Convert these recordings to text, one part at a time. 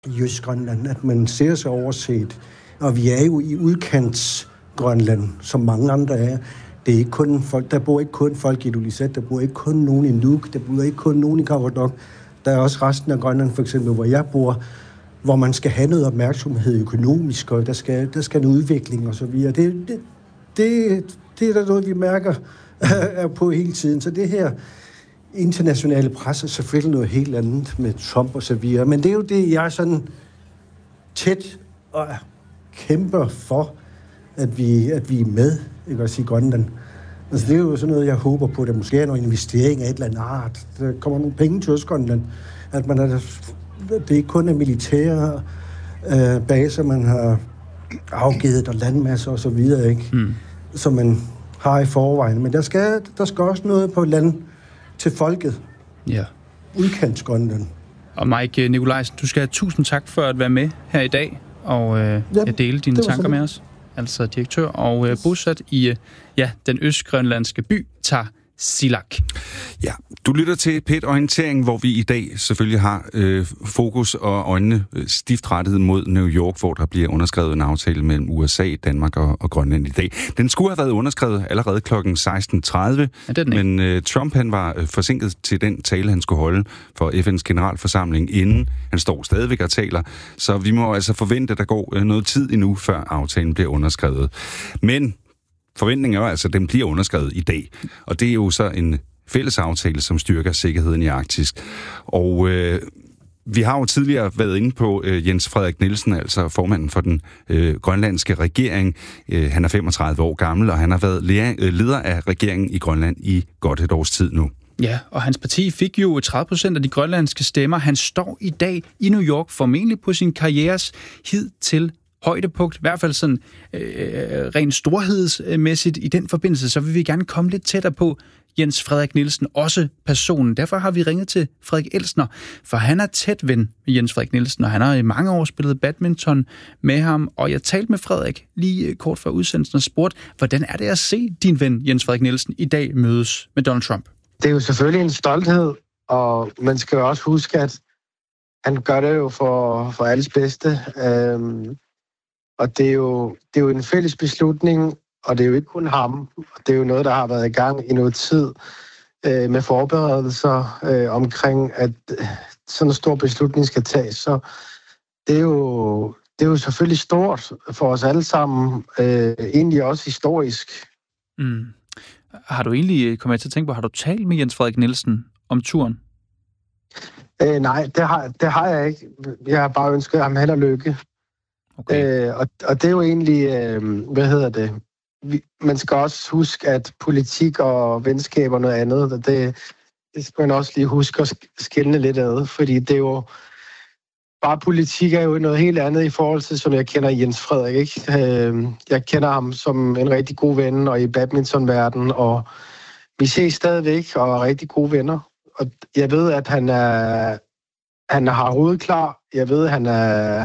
i Østgrønland, at man ser sig overset. Og vi er jo i udkantsgrønland, som mange andre er. Det er ikke kun folk, der bor ikke kun folk i Ilulissat, der bor ikke kun nogen i Nuuk, der bor ikke kun nogen i Qaqortoq. Der er også resten af Grønland, for eksempel, hvor jeg bor, hvor man skal have noget opmærksomhed økonomisk, og der skal en udvikling og så videre. Det er der noget, vi mærker på hele tiden. Så det her internationale pres er selvfølgelig noget helt andet med Trump og så videre. Men det er jo det, jeg er sådan tæt og kæmper for, at vi er med, ikke også, i Grønland. Altså, det er jo sådan noget, jeg håber på, at der måske er nogle investering af et eller andet art. Der kommer nogle penge til Østgrønland. At det ikke kun er militære baser, man har afgivet, og landmasser og så videre, ikke? Som man har i forvejen. Men der skal også noget på land til folket. Ja. Udkantsgrønland. Og Mike Nikolajsen, du skal have tusind tak for at være med her i dag og dele dine tanker med os. Altså direktør og bosat i den østgrønlandske by Tasiilaq. Ja, du lytter til P1 Orientering, hvor vi i dag selvfølgelig har fokus og øjnene stift rettet mod New York, hvor der bliver underskrevet en aftale mellem USA, Danmark og Grønland i dag. Den skulle have været underskrevet allerede kl. 16.30, men Trump han var forsinket til den tale, han skulle holde for FN's generalforsamling, inden han står stadigvæk og taler. Så vi må altså forvente, at der går noget tid endnu, før aftalen bliver underskrevet. Men forventningen er altså, at den bliver underskrevet i dag. Og det er jo så en fælles aftale, som styrker sikkerheden i Arktis. Og vi har jo tidligere været inde på Jens Frederik Nielsen, altså formanden for den grønlandske regering. Han er 35 år gammel, og han har været leder af regeringen i Grønland i godt et års tid nu. Ja, og hans parti fik jo 30% af de grønlandske stemmer. Han står i dag i New York, formentlig på sin karrieres hidtil højdepunkt, i hvert fald sådan rent storhedsmæssigt. I den forbindelse, så vil vi gerne komme lidt tættere på Jens Frederik Nielsen, også personen. Derfor har vi ringet til Frederik Elsner, for han er tæt ven med Jens Frederik Nielsen, og han har i mange år spillet badminton med ham. Og jeg talte med Frederik lige kort før udsendelsen og spurgte, hvordan er det at se din ven Jens Frederik Nielsen i dag mødes med Donald Trump? Det er jo selvfølgelig en stolthed, og man skal jo også huske, at han gør det jo for alles bedste. Og det er jo en fælles beslutning, og det er jo ikke kun ham. Det er jo noget, der har været i gang i noget tid med forberedelser omkring, at sådan en stor beslutning skal tages. Så det er jo selvfølgelig stort for os alle sammen, egentlig også historisk. Mm. Har du egentlig kommet til at tænke på, har du talt med Jens Frederik Nielsen om turen? Nej, det har jeg ikke. Jeg har bare ønsket ham held og lykke. Okay. Og det er jo egentlig, man skal også huske, at politik og venskab og noget andet, det skal man også lige huske at skelne lidt ad, fordi det er jo, bare politik er jo noget helt andet i forhold til, som jeg kender Jens Frederik, ikke? Jeg kender ham som en rigtig god ven, og i badmintonverdenen, og vi ses stadigvæk, og er rigtig gode venner. Og jeg ved, at han har hovedet klar. Jeg ved, at han er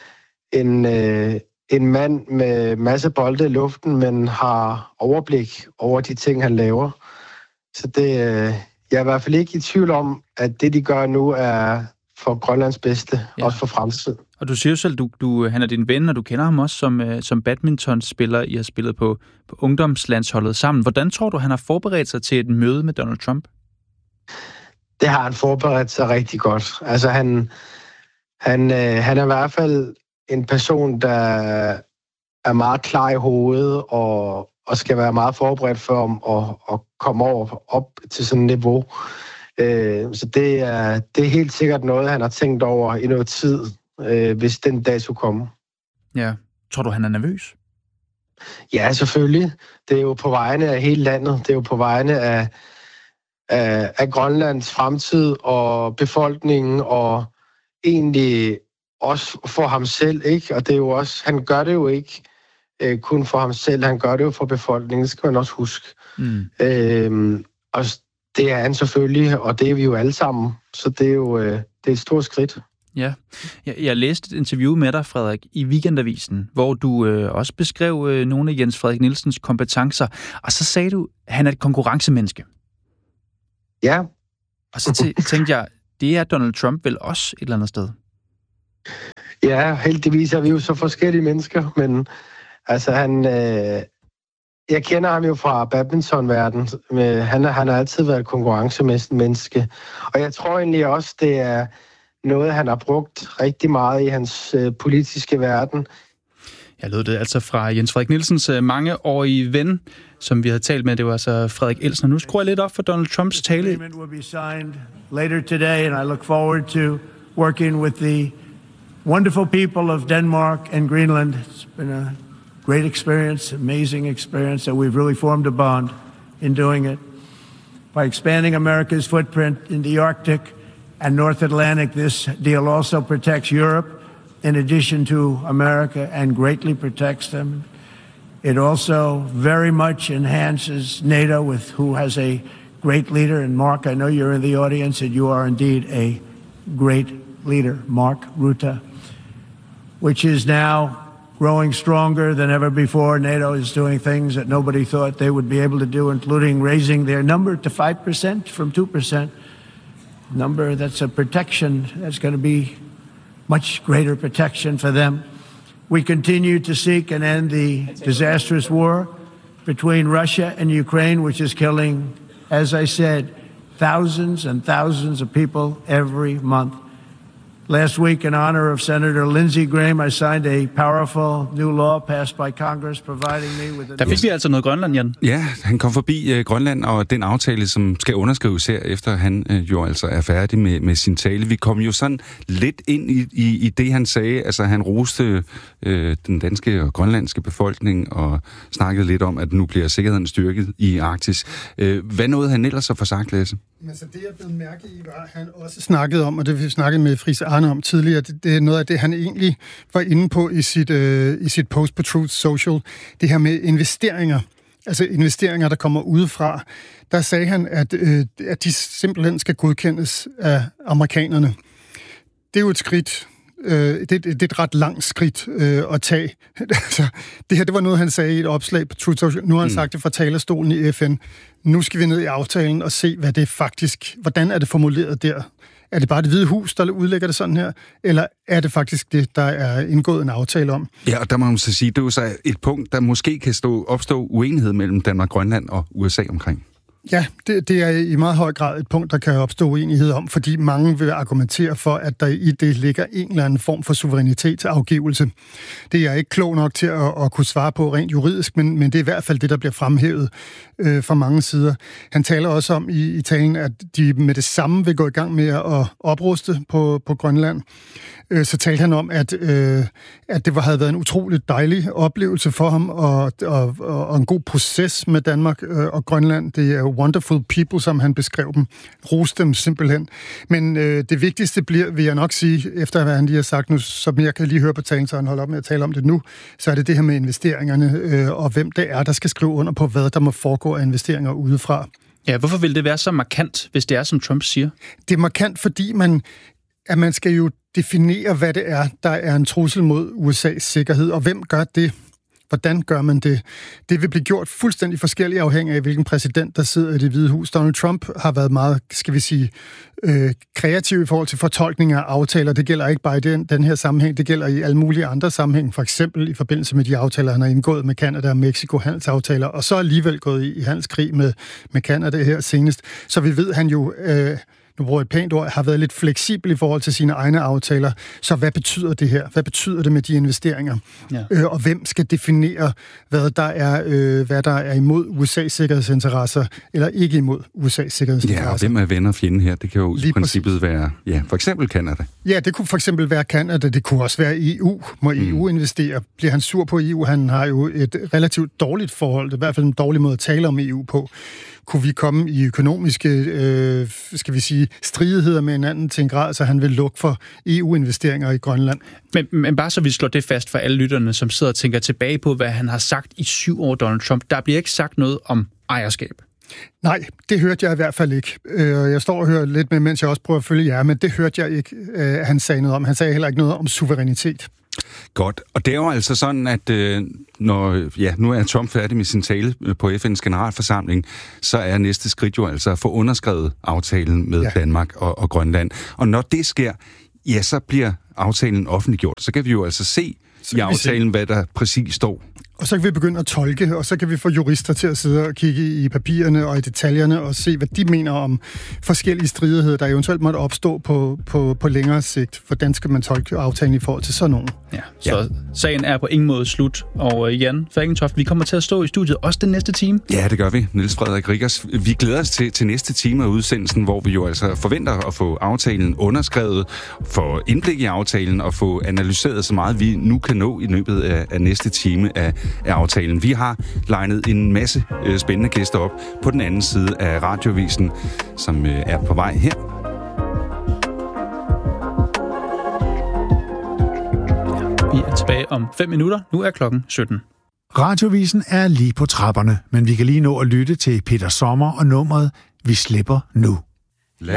en mand med masse bolde i luften, men har overblik over de ting, han laver. Så jeg er i hvert fald ikke i tvivl om, at det, de gør nu, er for Grønlands bedste, også for fremtiden. Og du siger jo selv, han er din ven, og du kender ham også som badmintonspiller. I har spillet på ungdomslandsholdet sammen. Hvordan tror du, han har forberedt sig til et møde med Donald Trump? Det har han forberedt sig rigtig godt. Altså, han er i hvert fald en person, der er meget klar i hovedet og skal være meget forberedt for at komme op til sådan et niveau. Så det er helt sikkert noget, han har tænkt over i noget tid, hvis den dag skulle komme. Ja. Tror du, han er nervøs? Ja, selvfølgelig. Det er jo på vegne af hele landet. Det er jo på vegne af Grønlands fremtid og befolkningen, og egentlig også for ham selv, ikke? Og det er jo også, han gør det jo ikke kun for ham selv, han gør det jo for befolkningen, det skal man også huske. Og det er han selvfølgelig, og det er vi jo alle sammen, så det er jo det er et stort skridt. Ja, jeg læste et interview med dig, Frederik, i Weekendavisen, hvor du også beskrev nogle af Jens Frederik Nielsens kompetencer, og så sagde du, at han er et konkurrencemenneske. Ja. Og så tænkte jeg, det er Donald Trump vel også et eller andet sted? Ja, heldigvis er vi jo så forskellige mennesker, men altså jeg kender ham jo fra badmintonverdenen. Han har altid været konkurrencemæssigt menneske, og jeg tror egentlig også, det er noget, han har brugt rigtig meget i hans politiske verden. Jeg lød det altså fra Jens Frederik Nielsens mangeårige ven, som vi havde talt med. Det var altså Frederik Elsen. Nu skruer jeg lidt op for Donald Trumps tale. The agreement will be signed later today, and I look forward to working with the wonderful people of Denmark and Greenland. It's been a great experience, amazing experience, that we've really formed a bond in doing it. By expanding America's footprint in the Arctic and North Atlantic, this deal also protects Europe in addition to America and greatly protects them. It also very much enhances NATO, who has a great leader. And Mark, I know you're in the audience, and you are indeed a great leader, Mark Rutte, which is now growing stronger than ever before. NATO is doing things that nobody thought they would be able to do, including raising their number to 5% from 2%. Number that's a protection, that's going to be much greater protection for them. We continue to seek and end the disastrous war between Russia and Ukraine, which is killing, as I said, thousands and thousands of people every month. Last week, in honor of Senator Lindsey Graham, I signed a powerful new law passed by Congress, providing me with a... Der fik vi altså noget Grønland, Jan. Ja, han kom forbi Grønland, og den aftale, som skal underskrives her, efter han jo altså er færdig med sin tale. Vi kom jo sådan lidt ind i det, han sagde. Altså, han roste den danske og grønlandske befolkning, og snakkede lidt om, at nu bliver sikkerheden styrket i Arktis. Hvad nåede han ellers at få sagt, Lasse? Altså det, jeg blev mærke i, var, at han også snakkede om, og det vi snakkede med Friise Arne om tidligere, det er noget af det, han egentlig var inde på i sit post på Truth Social. Det her med investeringer, altså investeringer, der kommer udefra. Der sagde han, at de simpelthen skal godkendes af amerikanerne. Det er jo et skridt. Det er et ret langt skridt at tage. Altså, det her, det var noget, han sagde i et opslag på Truth Social. Nu har han sagt det fra talerstolen i FN. Nu skal vi ned i aftalen og se, hvad det er faktisk... Hvordan er det formuleret der? Er det bare Det Hvide Hus, der udlægger det sådan her? Eller er det faktisk det, der er indgået en aftale om? Ja, og der må man så sige, det er jo så et punkt, der måske kan opstå uenighed mellem Danmark, Grønland og USA omkring. Ja, det er i meget høj grad et punkt, der kan opstå uenighed om, fordi mange vil argumentere for, at der i det ligger en eller anden form for suverænitetsafgivelse. Det er jeg ikke klog nok til at kunne svare på rent juridisk, men det er i hvert fald det, der bliver fremhævet fra mange sider. Han taler også om i talen, at de med det samme vil gå i gang med at opruste på Grønland. Så talte han om, at det havde været en utrolig dejlig oplevelse for ham, og en god proces med Danmark og Grønland. Det er wonderful people, som han beskrev dem. Roste dem simpelthen. Men det vigtigste bliver, vil jeg nok sige, efter hvad han lige har sagt nu, som jeg kan lige høre på talen, så han holder op med at tale om det nu, så er det her med investeringerne, og hvem det er, der skal skrive under på, hvad der må foregå af investeringer udefra. Ja, hvorfor vil det være så markant, hvis det er, som Trump siger? Det er markant, fordi man skal jo definere, hvad det er, der er en trussel mod USA's sikkerhed, og hvem gør det? Hvordan gør man det? Det vil blive gjort fuldstændig forskelligt afhængig af, hvilken præsident, der sidder i Det Hvide Hus. Donald Trump har været meget, skal vi sige, kreativ i forhold til fortolkning af aftaler. Det gælder ikke bare i den her sammenhæng, det gælder i alle mulige andre sammenhæng, for eksempel i forbindelse med de aftaler, han har indgået med Canada og Mexico, handelsaftaler, og så alligevel gået i handelskrig med Canada her senest. Så vi ved, han jo... nu bruger jeg et pænt ord, har været lidt fleksibel i forhold til sine egne aftaler. Så hvad betyder det her? Hvad betyder det med de investeringer? Ja. Og hvem skal definere, hvad der er imod USA's sikkerhedsinteresser, eller ikke imod USA's sikkerhedsinteresser? Ja, og hvem er ven og fjende her? Det kan jo i princippet være, for eksempel Canada. Ja, det kunne for eksempel være Canada. Det kunne også være EU. Må EU investere? Bliver han sur på EU? Han har jo et relativt dårligt forhold. Det er i hvert fald en dårlig måde at tale om EU på. Kunne vi komme i økonomiske, skal vi sige, stridigheder med hinanden til en grad, så han vil lukke for EU-investeringer i Grønland. Men bare så vi slår det fast for alle lytterne, som sidder og tænker tilbage på, hvad han har sagt i 7 år, Donald Trump. Der bliver ikke sagt noget om ejerskab. Nej, det hørte jeg i hvert fald ikke. Jeg står og hører lidt med, mens jeg også prøver at følge jer, men det hørte jeg ikke, han sagde noget om. Han sagde heller ikke noget om suverænitet. Godt, og det er jo altså sådan, at nu er Trump færdig med sin tale på FN's generalforsamling, så er næste skridt jo altså at få underskrevet aftalen med Danmark og Grønland. Og når det sker, ja, så bliver aftalen offentliggjort. Så kan vi jo altså se i aftalen, hvad der præcis står. Og så kan vi begynde at tolke, og så kan vi få jurister til at sidde og kigge i papirerne og i detaljerne og se, hvad de mener om forskellige stridigheder, der eventuelt måtte opstå på længere sigt. Hvordan skal man tolke aftalen i forhold til sådan nogen? Ja, så sagen er på ingen måde slut. Og Jan Falkentoft, vi kommer til at stå i studiet også den næste time. Ja, det gør vi. Niels Frederik Riggers. Vi glæder os til næste time af udsendelsen, hvor vi jo altså forventer at få aftalen underskrevet, få indblik i aftalen og få analyseret så meget, vi nu kan nå i løbet af næste time af aftalen. Vi har legnet en masse spændende gæster op på den anden side af Radioavisen, som er på vej her. Vi er tilbage om 5 minutter. Nu er klokken 17. Radioavisen er lige på trapperne, men vi kan lige nå at lytte til Peter Sommer og nummeret Vi slipper nu.